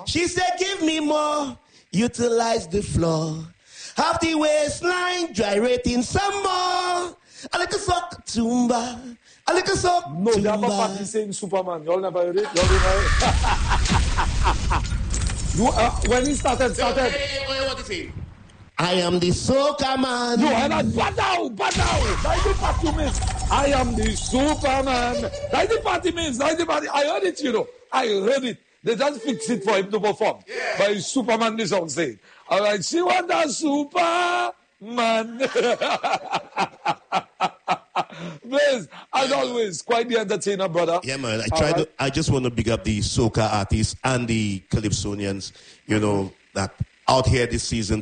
She said, give me more, utilize the floor. Half the waistline, gyrating some more. A little sock, tumba. A little sock, No, tumba. they have a party saying Superman. Y'all never heard it? Y'all didn't hear it? When he started. What to say? I am the soca man. No, and I badao. That's the party means. I am the Superman. That's the party means. I heard it, I heard it. They just fix it for him to perform. Yeah. But it's Superman, the song say. All right, she want the Superman. Blaze, as always, quite the entertainer, brother. Yeah, man. I just want to big up the soca artists and the Calypsonians, that out here this season